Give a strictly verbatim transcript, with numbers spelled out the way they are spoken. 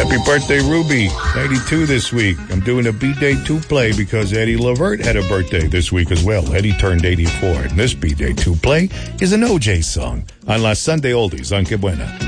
Happy birthday, Ruby. ninety-two this week. I'm doing a B-Day two play because Eddie Levert had a birthday this week as well. Eddie turned eighty-four. And this B-Day two play is an O J song on La Sunday Oldies on Que Buena.